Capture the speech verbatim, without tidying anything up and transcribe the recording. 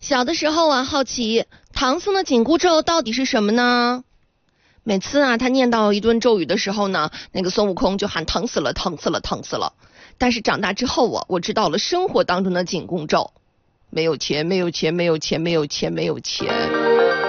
小的时候啊，好奇唐僧的紧箍咒到底是什么呢？每次啊，他念到一顿咒语的时候呢，那个孙悟空就喊疼死了，疼死了，疼死了。但是长大之后啊，我知道了生活当中的紧箍咒，没有钱，没有钱，没有钱，没有钱，没有钱。